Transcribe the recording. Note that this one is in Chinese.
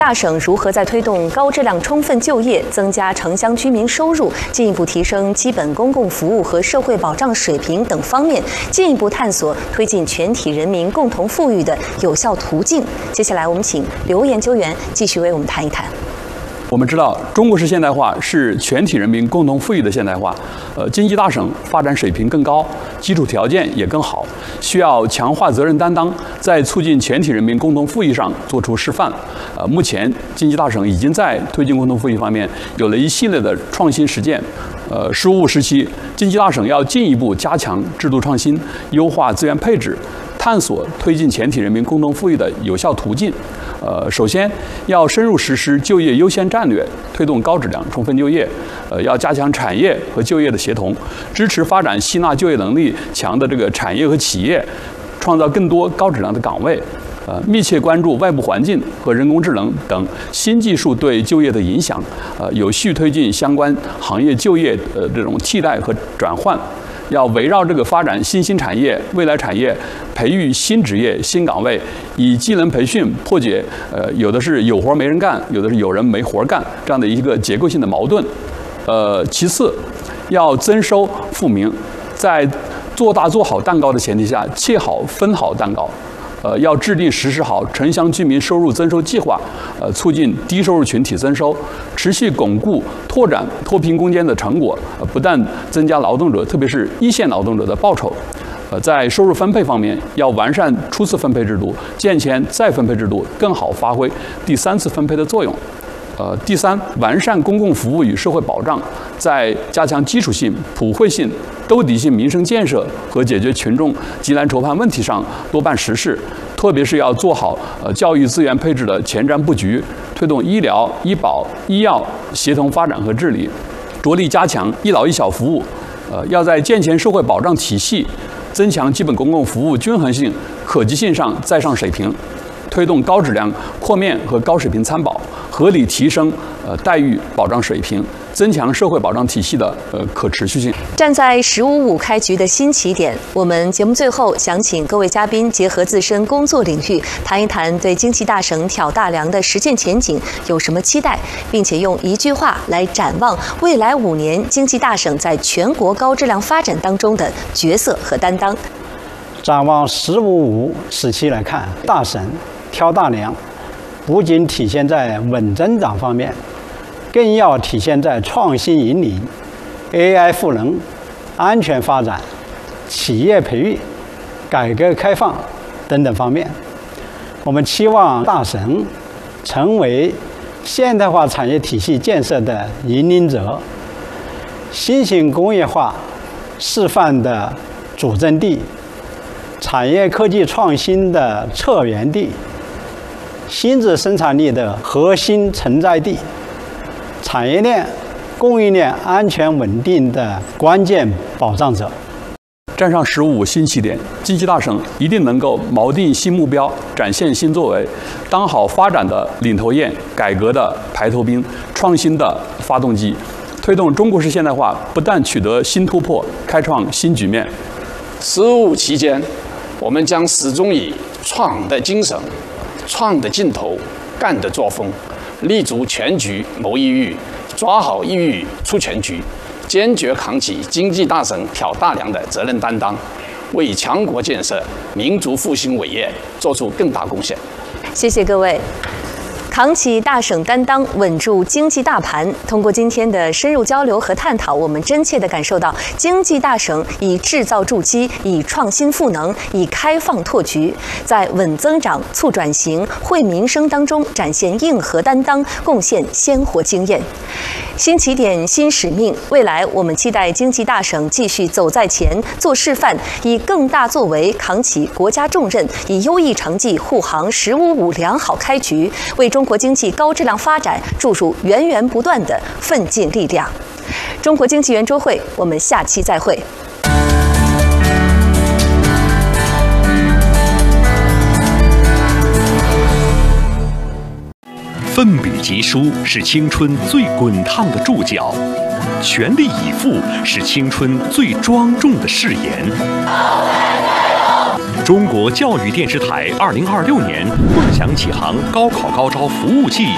大省如何在推动高质量充分就业、增加城乡居民收入、进一步提升基本公共服务和社会保障水平等方面，进一步探索推进全体人民共同富裕的有效途径？接下来，我们请刘研究员继续为我们谈一谈。 我们知道，中国式现代化是全体人民共同富裕的现代化。经济大省发展水平更高，基础条件也更好，需要强化责任担当，在促进全体人民共同富裕上做出示范。目前经济大省已经在推进共同富裕方面有了一系列的创新实践。15时期，经济大省要进一步加强制度创新，优化资源配置，探索推进全体人民共同富裕的有效途径。首先要深入实施就业优先战略，推动高质量充分就业。要加强产业和就业的协同，支持发展吸纳就业能力强的这个产业和企业，创造更多高质量的岗位。密切关注外部环境和人工智能等新技术对就业的影响，有序推进相关行业就业这种替代和转换。要围绕这个发展新兴产业、未来产业，培育新职业、新岗位，以技能培训破解有的是有活没人干，有的是有人没活干这样的一个结构性的矛盾。其次，要增收富民，在做大做好蛋糕的前提下，切好分好蛋糕。要制定实施好城乡居民收入增收计划，促进低收入群体增收，持续巩固拓展脱贫攻坚的成果，不但增加劳动者，特别是一线劳动者的报酬。在收入分配方面，要完善初次分配制度，健全再分配制度，更好发挥第三次分配的作用。第三，完善公共服务与社会保障，在加强基础性、普惠性、兜底性民生建设和解决群众急难愁盼问题上多办实事，特别是要做好教育资源配置的前瞻布局，推动医疗、医保、医药协同发展和治理，着力加强一老一小服务。要在健全社会保障体系、增强基本公共服务均衡性、可及性上再上水平，推动高质量扩面和高水平参保，合理提升待遇保障水平，增强社会保障体系的可持续性。 站在15.5开局的新起点，我们节目最后想请各位嘉宾结合自身工作领域，谈一谈对经济大省挑大梁的实践前景有什么期待，并且用一句话来展望未来5年经济大省在全国高质量发展当中的角色和担当。 展望15.5时期来看，大省挑大梁不仅体现在稳增长方面，更要体现在创新引领、AI 赋能、安全发展、企业培育、改革开放等等方面。我们期望大省成为现代化产业体系建设的引领者，新型工业化示范的主阵地，产业科技创新的策源地，新质生产力的核心承载地，产业链、供应链安全稳定的关键保障者。 站上15.5新起点，经济大省一定能够锚定新目标，展现新作为，当好发展的领头雁、改革的排头兵、创新的发动机，推动中国式现代化不但取得新突破，开创新局面。 15.5期间，我们将始终以创的精神、创的劲头、干的作风，立足全局谋一域，抓好一域出全局，坚决扛起经济大省挑大梁的责任担当，为强国建设、民族复兴伟业做出更大贡献。 谢谢各位。扛起大省担当，稳住经济大盘。通过今天的深入交流和探讨，我们真切地感受到经济大省以制造筑基，以创新赋能，以开放拓局，在稳增长、促转型、惠民生当中展现硬核担当，贡献鲜活经验。新起点，新使命。未来我们期待经济大省继续走在前，做示范，以更大作为扛起国家重任，以优异成绩护航15.5良好开局，为中国经济高质量发展注入源源不断的奋进力量。中国经济圆桌会，我们下期再会。 奋笔疾书是青春最滚烫的注脚，全力以赴是青春最庄重的誓言。中国教育电视台2026年梦想启航高考高招服务季